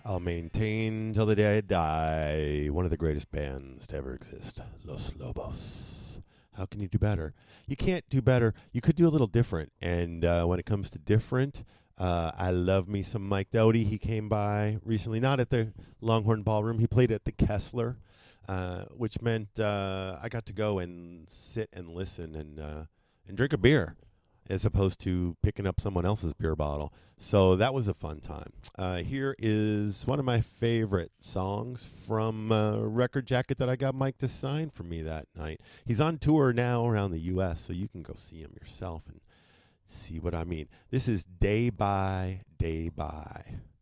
I'll maintain till the day I die. One of the greatest bands to ever exist, Los Lobos. How can you do better? You can't do better. You could do a little different. And when it comes to different, I love me some Mike Doughty. He came by recently, not at the Longhorn Ballroom. He played at the Kessler, which meant I got to go and sit and listen and drink a beer, as opposed to picking up someone else's beer bottle. So that was a fun time. Here is one of my favorite songs from a record jacket that I got Mike to sign for me that night. He's on tour now around the U.S., so you can go see him yourself and see what I mean. This is Day by Day by.